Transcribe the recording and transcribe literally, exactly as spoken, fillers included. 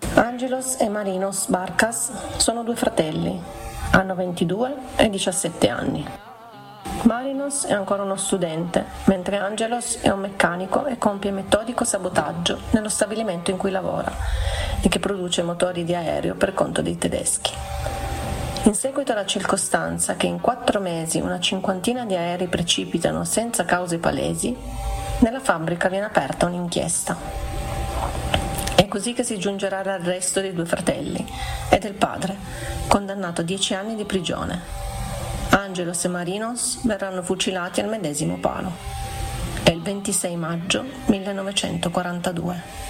Angelos e Marinos Barkas sono due fratelli, hanno ventidue e diciassette anni. Marinos è ancora uno studente, mentre Angelos è un meccanico e compie metodico sabotaggio nello stabilimento in cui lavora e che produce motori di aereo per conto dei tedeschi. In seguito alla circostanza che in quattro mesi una cinquantina di aerei precipitano senza cause palesi, nella fabbrica viene aperta un'inchiesta. È così che si giungerà all'arresto dei due fratelli e del padre, condannato a dieci anni di prigione. Angelos e Marinos verranno fucilati al medesimo palo. È il ventisei maggio millenovecentoquarantadue.